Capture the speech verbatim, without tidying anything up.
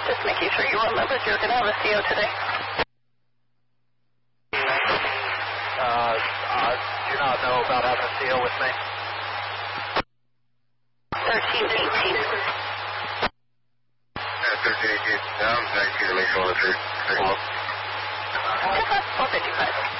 Just making sure you remembered you're going to have a C O today. Uh, I do not know about having a C O with me. thirteen eighteen. Yeah, thirteen eighteen. I'm nineteen to make all the three. four fifty-five.